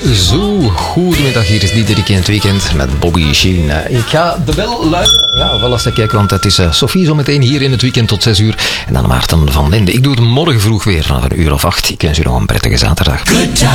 Zo, goedemiddag, hier is Diederik in het weekend met Bobby Sheen. Ik ga de bel luiden. Ja, wel eens te kijken, want het is Sophie zo meteen hier in het weekend tot 6 uur. En dan Maarten van Linde. Ik doe het morgen vroeg weer vanaf 1:08. Ik wens u nog een prettige zaterdag.